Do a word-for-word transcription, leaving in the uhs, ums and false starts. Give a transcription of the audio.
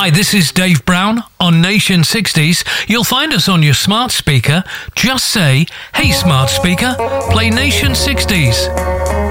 Hi, this is Dave Brown on Nation sixties. You'll find us on your smart speaker. Just say, "Hey smart speaker, play Nation sixties."